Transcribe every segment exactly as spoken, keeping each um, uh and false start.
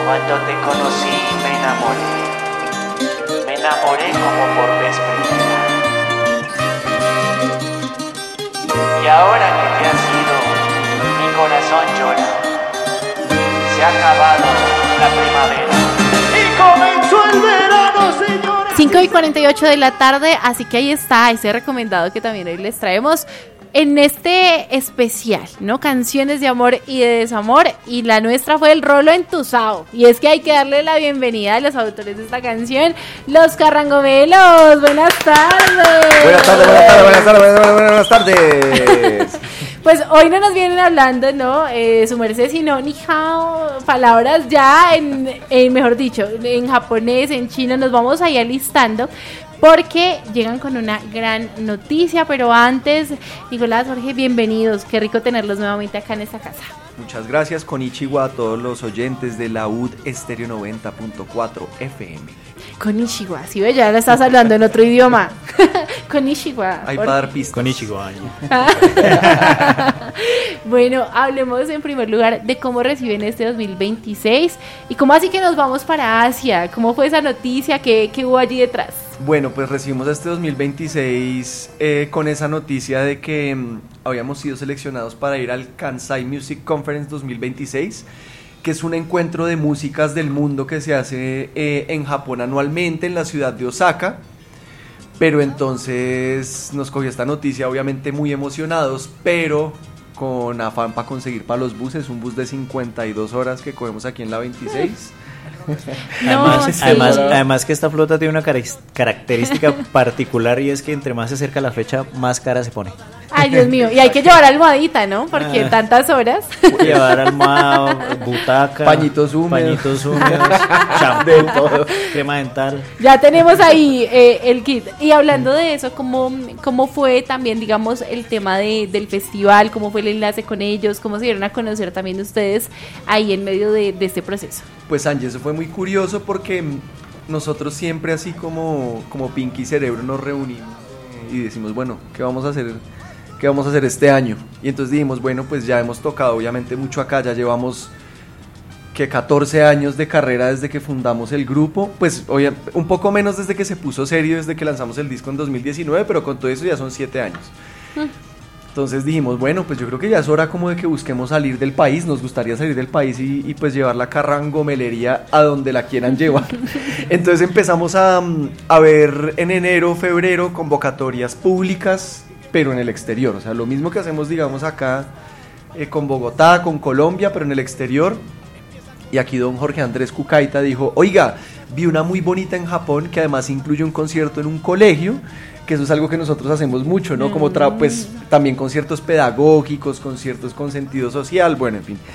Cuando te conocí me enamoré, me enamoré como por vez primera. Y ahora que te has ido, mi corazón llora. Se ha acabado la primavera y comenzó el verano, señores. cinco y cuarenta y ocho de la tarde, así que ahí está ese recomendado que también hoy les traemos en este especial, ¿no? Canciones de amor y de desamor, y la nuestra fue el Rolo Entusao. Y es que hay que darle la bienvenida a los autores de esta canción, los Carrangomelos. Buenas tardes. Buenas tardes, buenas tardes, buenas tardes, buenas tardes, buenas tardes. Pues hoy no nos vienen hablando, ¿no? Eh, su merced, sino ni hao, palabras ya en, en, mejor dicho, en japonés, en chino, nos vamos ahí alistando, porque llegan con una gran noticia. Pero antes, Nicolás, Jorge, bienvenidos, qué rico tenerlos nuevamente acá en esta casa. Muchas gracias, konnichiwa a todos los oyentes de la U D Estéreo noventa punto cuatro F M. Konnichiwa, sí, ve, ya la estás hablando en otro idioma. Konnichiwa. Ahí para dar pistas. Konnichiwa. Bueno, hablemos en primer lugar de cómo reciben este dos mil veintiséis y cómo así que nos vamos para Asia. ¿Cómo fue esa noticia? ¿Qué, qué hubo allí detrás? Bueno, pues recibimos este dos mil veintiséis eh, con esa noticia de que um, habíamos sido seleccionados para ir al Kansai Music Conference dos mil veintiséis, que es un encuentro de músicas del mundo que se hace eh, en Japón anualmente en la ciudad de Osaka. Pero entonces nos cogió esta noticia, obviamente muy emocionados, pero con afán para conseguir para los buses, un bus de cincuenta y dos horas que cogemos aquí en la veintiséis. No, además, sí. además, además que esta flota tiene una car- característica particular, y es que entre más se acerca la fecha, más cara se pone. Ay, Dios mío, y hay que llevar almohadita, ¿no? Porque Ah. tantas horas. Llevar almohada, butaca, Pañitos húmedos. pañitos húmedos, champú, crema dental. Ya tenemos ahí eh, el kit. Y hablando de eso, ¿cómo, cómo fue también, digamos, el tema de, del festival? ¿Cómo fue el enlace con ellos? ¿Cómo se dieron a conocer también ustedes ahí en medio de, de este proceso? Pues Angie, eso fue muy curioso porque nosotros siempre así como, como Pinky Cerebro nos reunimos y decimos, bueno, ¿qué vamos a hacer? ¿Qué vamos a hacer este año? Y entonces dijimos, bueno, pues ya hemos tocado obviamente mucho acá, ya llevamos que catorce años de carrera desde que fundamos el grupo, pues oye, un poco menos desde que se puso serio, desde que lanzamos el disco en dos mil diecinueve, pero con todo eso ya son siete años. Entonces dijimos, bueno, pues yo creo que ya es hora como de que busquemos salir del país, nos gustaría salir del país y, y pues llevar la carrangomelería a donde la quieran llevar. Entonces empezamos a, a ver en enero, febrero, convocatorias públicas, pero en el exterior, o sea, lo mismo que hacemos, digamos, acá eh, con Bogotá, con Colombia, pero en el exterior. Y aquí don Jorge Andrés Cucaita dijo, oiga, vi una muy bonita en Japón que además incluye un concierto en un colegio, que eso es algo que nosotros hacemos mucho, ¿no? Como tra- pues también conciertos pedagógicos, conciertos con sentido social, bueno, en fin.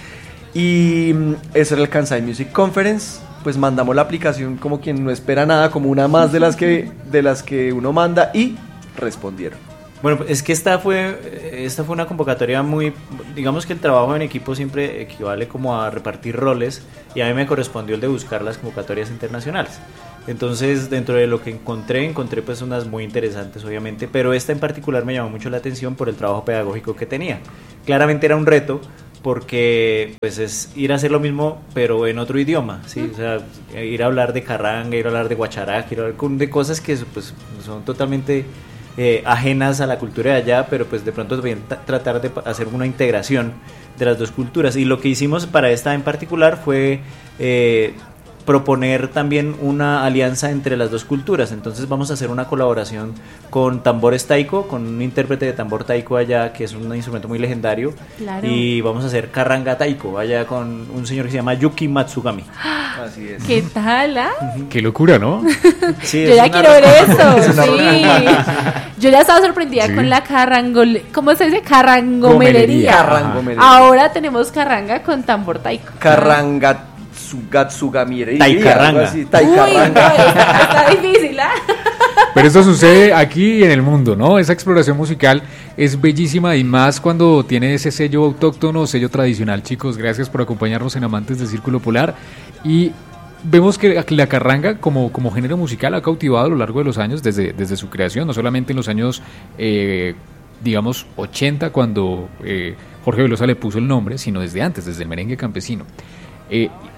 Y mm, eso era el Kansai Music Conference. Pues mandamos la aplicación como quien no espera nada, como una más de las que, de las que uno manda, y respondieron. Bueno, es que esta fue, esta fue una convocatoria muy, digamos que el trabajo en equipo siempre equivale como a repartir roles, y a mí me correspondió el de buscar las convocatorias internacionales. Entonces, dentro de lo que encontré, encontré pues unas muy interesantes, obviamente, pero esta en particular me llamó mucho la atención por el trabajo pedagógico que tenía. Claramente era un reto, porque pues es ir a hacer lo mismo pero en otro idioma, ¿sí? O sea, ir a hablar de carranga, ir a hablar de guacharaca, ir a hablar de cosas que pues son totalmente eh, ajenas a la cultura de allá, pero pues de pronto también t- tratar de hacer una integración de las dos culturas. Y lo que hicimos para esta en particular fue eh, proponer también una alianza entre las dos culturas. Entonces vamos a hacer una colaboración con tambores taiko, con un intérprete de tambor taiko allá, que es un instrumento muy legendario. Claro. Y vamos a hacer carranga taiko allá con un señor que se llama Yuki Matsugami. Así es. ¿Qué tal, ah? Qué locura, ¿no? Sí, Yo ya quiero ver eso, es una sí. Yo ya estaba sorprendida Sí. con la carrangol... ¿Cómo se dice? Carrangomelería. Carrangomelería. Ahora tenemos carranga con tambor taiko. Carranga Gatsugamire. Taikarranga. Uy, no, Taikarranga. está, está difícil, ¿ah? Pero esto sucede aquí y en el mundo, ¿no? Esa exploración musical es bellísima, y más cuando tiene ese sello autóctono, sello tradicional. Chicos, gracias por acompañarnos en Amantes del Círculo Polar. Y vemos que la carranga como, como género musical ha cautivado a lo largo de los años, desde, desde su creación, no solamente en los años, eh, digamos, ochenta, cuando eh, Jorge Velosa le puso el nombre, sino desde antes, desde el merengue campesino. Eh,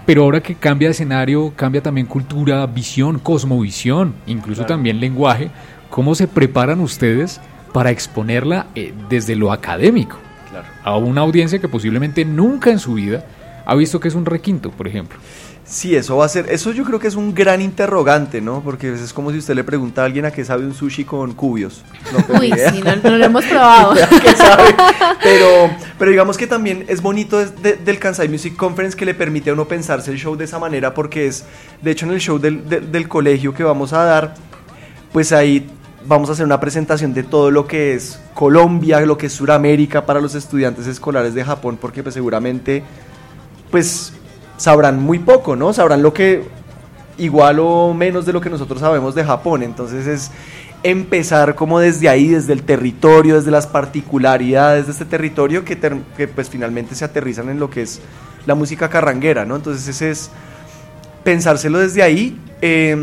pero ahora que cambia de escenario, cambia también cultura, visión, cosmovisión, incluso Claro. también lenguaje. ¿Cómo se preparan ustedes para exponerla eh, desde lo académico Claro. a una audiencia que posiblemente nunca en su vida ha visto que es un requinto, por ejemplo? Sí, eso va a ser, eso yo creo que es un gran interrogante, ¿no? Porque es como si usted le pregunta a alguien a qué sabe un sushi con cubios. No tengo Uy, idea. sí, no, no lo hemos probado. ¿Qué sabe? Pero, pero digamos que también es bonito de, de, del Kansai Music Conference que le permite a uno pensarse el show de esa manera, porque es, de hecho en el show del, del, del colegio que vamos a dar, pues ahí vamos a hacer una presentación de todo lo que es Colombia, lo que es Suramérica para los estudiantes escolares de Japón, porque pues seguramente, pues sabrán muy poco, ¿no? Sabrán lo que, igual o menos de lo que nosotros sabemos de Japón, entonces es empezar como desde ahí, desde el territorio, desde las particularidades de este territorio que, ter- que pues finalmente se aterrizan en lo que es la música carranguera, ¿no? Entonces ese es pensárselo desde ahí, eh,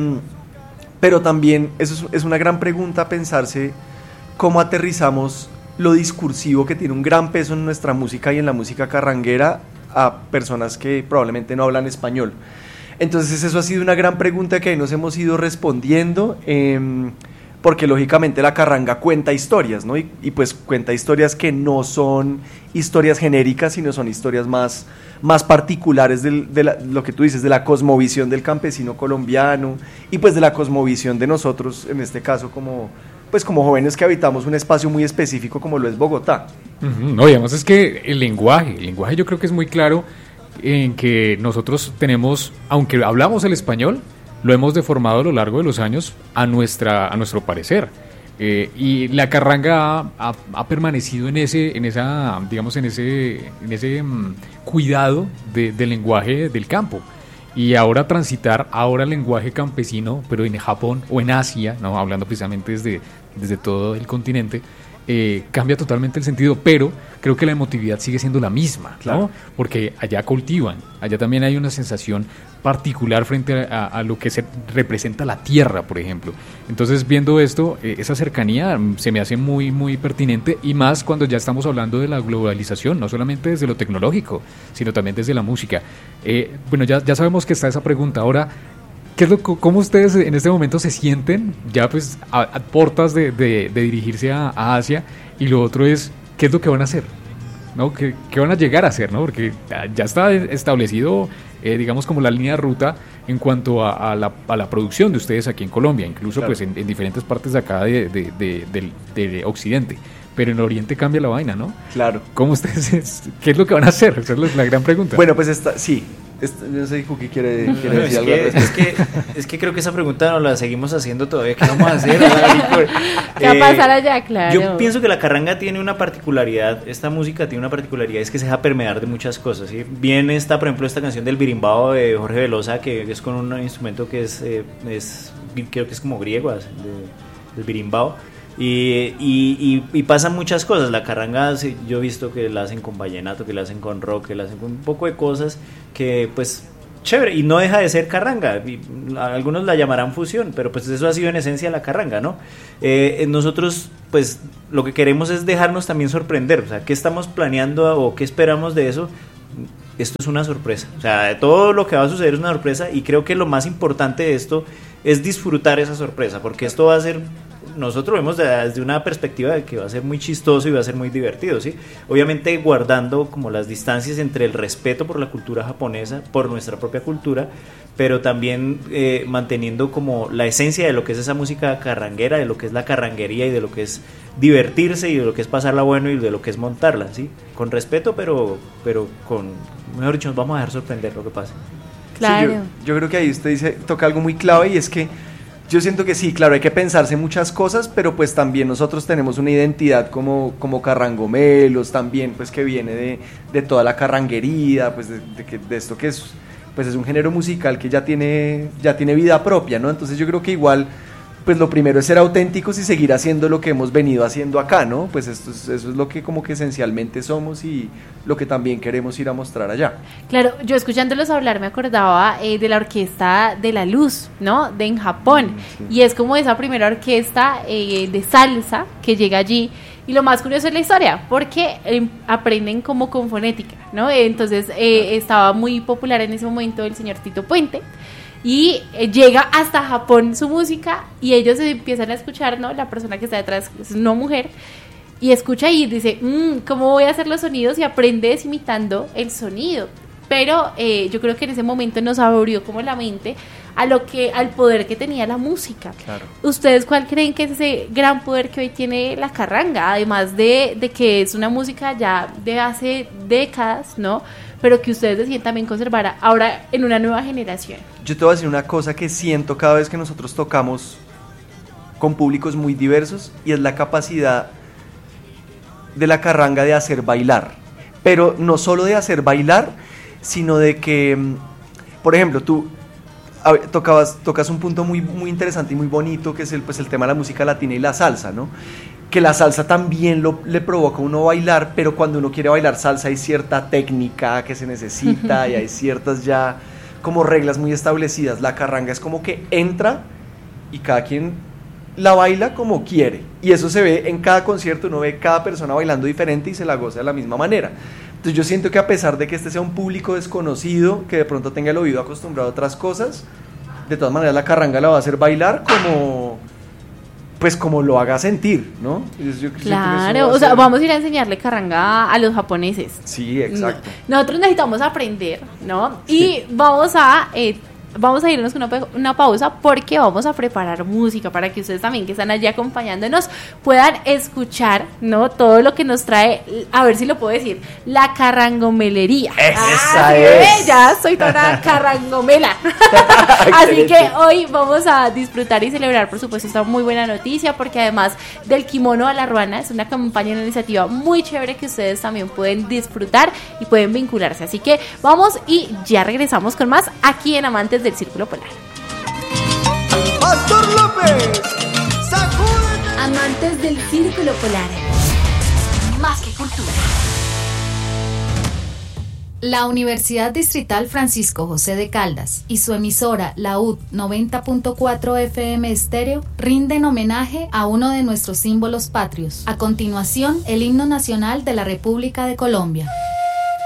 pero también eso es, es una gran pregunta pensarse cómo aterrizamos lo discursivo que tiene un gran peso en nuestra música y en la música carranguera a personas que probablemente no hablan español. Entonces eso ha sido una gran pregunta que ahí nos hemos ido respondiendo, eh, porque lógicamente la carranga cuenta historias, ¿no? Y, y pues cuenta historias que no son historias genéricas, sino son historias más, más particulares del, de la, lo que tú dices, de la cosmovisión del campesino colombiano y pues de la cosmovisión de nosotros, en este caso como, pues como jóvenes que habitamos un espacio muy específico como lo es Bogotá. Uh-huh. No, y además es que el lenguaje, el lenguaje yo creo que es muy claro en que nosotros tenemos, aunque hablamos el español, lo hemos deformado a lo largo de los años a nuestra a nuestro parecer. Eh, y la carranga ha, ha, ha permanecido en ese, en esa, digamos, en ese, en ese um, cuidado de, del lenguaje del campo. Y ahora transitar ahora el lenguaje campesino, pero en Japón o en Asia, no hablando precisamente desde, desde todo el continente, eh, cambia totalmente el sentido, pero creo que la emotividad sigue siendo la misma, Claro. ¿no? Porque allá cultivan, allá también hay una sensación particular frente a, a lo que se representa la tierra, por ejemplo. Entonces, viendo esto, eh, esa cercanía mm, se me hace muy, muy pertinente, y más cuando ya estamos hablando de la globalización, no solamente desde lo tecnológico, sino también desde la música. Eh, bueno, ya, ya sabemos que está esa pregunta. Ahora, ¿qué es lo, ¿cómo ustedes en este momento se sienten ya pues a, a portas de, de, de dirigirse a, a Asia? Y lo otro es, ¿qué es lo que van a hacer? ¿No? ¿Qué, qué van a llegar a hacer? ¿No? Porque ya está establecido, eh, digamos, como la línea de ruta en cuanto a, a, la, a la producción de ustedes aquí en Colombia, incluso Claro. pues en, en diferentes partes de acá de, de, de, de, de, de Occidente. Pero en Oriente cambia la vaina, ¿no? Claro. ¿Cómo ustedes, qué es lo que van a hacer? Esa es la, la gran pregunta. Bueno, pues esta, sí, esta, no sé, Juki quiere, quiere No, decir es, algo al que, respecto. es, que, es que creo que esa pregunta no la seguimos haciendo todavía. ¿Qué vamos a hacer? ¿Qué va a pasar allá? Claro. Yo pienso que la carranga tiene una particularidad, esta música tiene una particularidad, es que se deja permear de muchas cosas, ¿sí? Bien está, por ejemplo, esta canción del birimbao de Jorge Velosa, que es con un instrumento que es, eh, es creo que es como griego, de, del birimbao. Y, y, y, y pasan muchas cosas. La carranga, sí, yo he visto que la hacen con vallenato, que la hacen con rock, que la hacen con un poco de cosas que pues chévere, y no deja de ser carranga. Y algunos la llamarán fusión, pero pues eso ha sido en esencia la carranga, ¿no? Eh, nosotros pues lo que queremos es dejarnos también sorprender, o sea, ¿qué estamos planeando o qué esperamos de eso? Esto es una sorpresa, o sea, todo lo que va a suceder es una sorpresa, y creo que lo más importante de esto es disfrutar esa sorpresa, porque esto va a ser, nosotros vemos desde una perspectiva de que va a ser muy chistoso y va a ser muy divertido, ¿sí? Obviamente guardando como las distancias entre el respeto por la cultura japonesa, por nuestra propia cultura, pero también eh, manteniendo como la esencia de lo que es esa música carranguera, de lo que es la carranguería y de lo que es divertirse y de lo que es pasarla bueno y de lo que es montarla, ¿sí? Con respeto, pero, pero con, mejor dicho, nos vamos a dejar sorprender lo que pase. Claro. Sí, yo, yo creo que ahí usted dice, toca algo muy clave, y es que yo siento que sí, claro, hay que pensarse muchas cosas, pero pues también nosotros tenemos una identidad como, como carrangomelos, también pues que viene de, de toda la carranguería, pues de, de, que, de esto que es, pues es un género musical que ya tiene, ya tiene vida propia, ¿no? Entonces yo creo que igual, pues lo primero es ser auténticos y seguir haciendo lo que hemos venido haciendo acá, ¿no? Pues esto es, eso es lo que como que esencialmente somos y lo que también queremos ir a mostrar allá. Claro, yo escuchándolos hablar me acordaba eh, de la Orquesta de la Luz, ¿no? De en Japón. Mm, sí. Y es como esa primera orquesta eh, de salsa que llega allí, Y lo más curioso es la historia, porque eh, aprenden como con fonética, ¿no? Entonces eh, estaba muy popular en ese momento el señor Tito Puente, y eh, llega hasta Japón su música, y ellos empiezan a escuchar, ¿no? La persona que está detrás es una mujer, y escucha y dice, mmm, ¿cómo voy a hacer los sonidos? Y aprendes imitando el sonido. Pero eh, yo creo que en ese momento nos abrió como la mente a lo que, al poder que tenía la música. Claro. ¿Ustedes cuál creen que es ese gran poder que hoy tiene la carranga? Además de, de que es una música ya de hace décadas, ¿no? Pero que ustedes deciden también conservar ahora en una nueva generación. Yo te voy a decir una cosa que siento cada vez que nosotros tocamos con públicos muy diversos, y es la capacidad de la carranga de hacer bailar. Pero no solo de hacer bailar, sino de que, por ejemplo, tú a ver, tocabas, tocas un punto muy, muy interesante y muy bonito, que es el, pues, el tema de la música latina y la salsa, ¿no? Que la salsa también lo, le provoca a uno bailar, pero cuando uno quiere bailar salsa hay cierta técnica que se necesita y hay ciertas ya como reglas muy establecidas. La carranga es como que entra y cada quien la baila como quiere, y eso se ve en cada concierto, uno ve cada persona bailando diferente y se la goza de la misma manera. Entonces yo siento que a pesar de que este sea un público desconocido, que de pronto tenga el oído acostumbrado a otras cosas, de todas maneras la carranga la va a hacer bailar como, pues como lo haga sentir, ¿no? Yo claro, o sea, ser... vamos a ir a enseñarle carranga a los japoneses. Sí, exacto. Nosotros necesitamos aprender, ¿no? Y sí. vamos a... Eh, Vamos a irnos con una, una pausa, porque vamos a preparar música para que ustedes también, que están allí acompañándonos, puedan escuchar, ¿no? Todo lo que nos trae, a ver si lo puedo decir, la carrangomelería. Esa ah, es. ¿sí? Ya soy toda una carrangomela. Así que hoy vamos a disfrutar y celebrar, por supuesto, esta muy buena noticia, porque además del kimono a la ruana, es una campaña, una iniciativa muy chévere que ustedes también pueden disfrutar y pueden vincularse. Así que vamos y ya regresamos con más aquí en Amantes del Círculo Polar. Pastor López, sacúdete. Amantes del Círculo Polar. Más que cultura. La Universidad Distrital Francisco José de Caldas y su emisora La U D noventa punto cuatro F M Estéreo rinden homenaje a uno de nuestros símbolos patrios. A continuación, el himno nacional de la República de Colombia.